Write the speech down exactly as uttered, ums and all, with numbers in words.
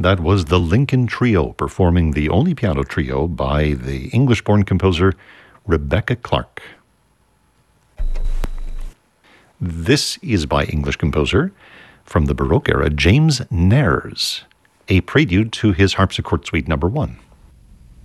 That was the Lincoln Trio performing the only piano trio by the English-born composer Rebecca Clark. This is by English composer from the Baroque era, James Nares, a prelude to his harpsichord suite number one.